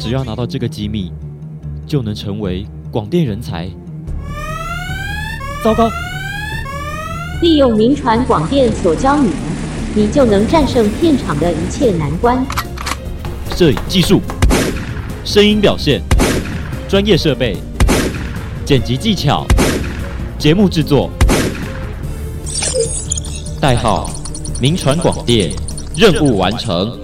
只要拿到这个机密，就能成为广电人才。糟糕！ 利用民传广电所教你的，你就能战胜片场的一切难关。 摄影技术、声音表现、专业设备、剪辑技巧、节目制作。代号：民传广电，任务完成。